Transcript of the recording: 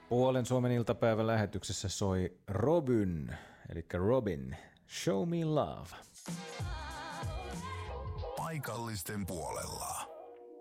Puolen Suomen iltapäivän lähetyksessä soi Robyn, eli Robin, Show Me Love. Paikallisten puolella.